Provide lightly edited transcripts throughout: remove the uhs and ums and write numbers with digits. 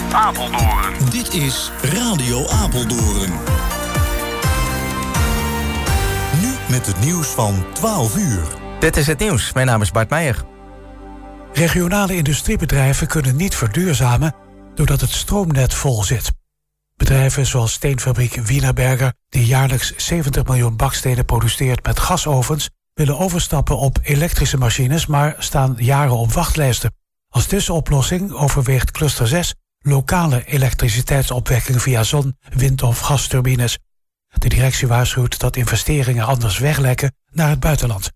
Apeldoorn. Dit is Radio Apeldoorn. Nu met het nieuws van 12 uur. Dit is het nieuws. Mijn naam is Bart Meijer. Regionale industriebedrijven kunnen niet verduurzamen doordat het stroomnet vol zit. Bedrijven zoals steenfabriek Wienerberger, die jaarlijks 70 miljoen bakstenen produceert met gasovens, willen overstappen op elektrische machines, maar staan jaren op wachtlijsten. Als tussenoplossing overweegt Cluster 6 lokale elektriciteitsopwekking via zon-, wind- of gasturbines. De directie waarschuwt dat investeringen anders weglekken naar het buitenland.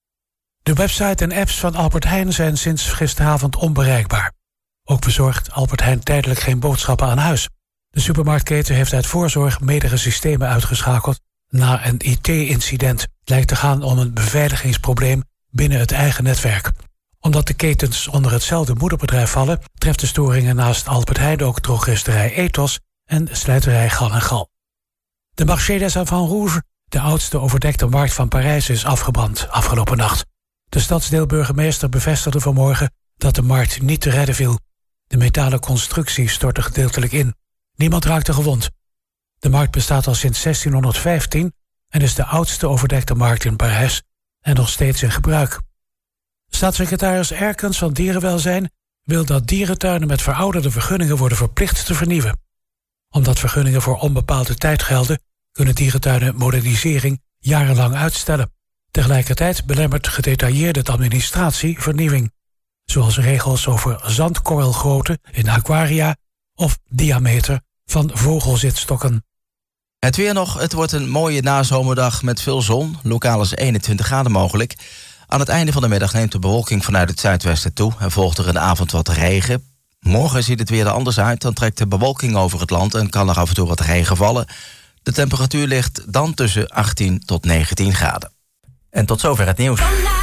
De website en apps van Albert Heijn zijn sinds gisteravond onbereikbaar. Ook bezorgt Albert Heijn tijdelijk geen boodschappen aan huis. De supermarktketen heeft uit voorzorg meerdere systemen uitgeschakeld na een IT-incident. Het lijkt te gaan om een beveiligingsprobleem binnen het eigen netwerk. Omdat de ketens onder hetzelfde moederbedrijf vallen, treft de storingen naast Albert Heijn ook drogisterij Ethos en slijterij Gal en Gal. De Marché des Enfants Rouges, de oudste overdekte markt van Parijs, is afgebrand afgelopen nacht. De stadsdeelburgemeester bevestigde vanmorgen dat de markt niet te redden viel. De metalen constructie stortte gedeeltelijk in. Niemand raakte gewond. De markt bestaat al sinds 1615 en is de oudste overdekte markt in Parijs en nog steeds in gebruik. Staatssecretaris Erkens van Dierenwelzijn wil dat dierentuinen met verouderde vergunningen worden verplicht te vernieuwen. Omdat vergunningen voor onbepaalde tijd gelden, kunnen dierentuinen modernisering jarenlang uitstellen. Tegelijkertijd belemmert gedetailleerde administratie vernieuwing, zoals regels over zandkorrelgrootte in aquaria of diameter van vogelzitstokken. Het weer nog. Het wordt een mooie nazomerdag met veel zon. Lokaal is 21 graden mogelijk. Aan het einde van de middag neemt de bewolking vanuit het zuidwesten toe en volgt er in de avond wat regen. Morgen ziet het weer er anders uit. Dan trekt de bewolking over het land en kan er af en toe wat regen vallen. De temperatuur ligt dan tussen 18 tot 19 graden. En tot zover het nieuws.